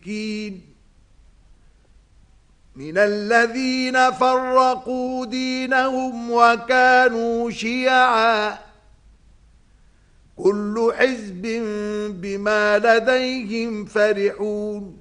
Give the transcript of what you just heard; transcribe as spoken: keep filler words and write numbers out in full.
من الذين فرقوا دينهم وكانوا شيعا كل حزب بما لديهم فرحون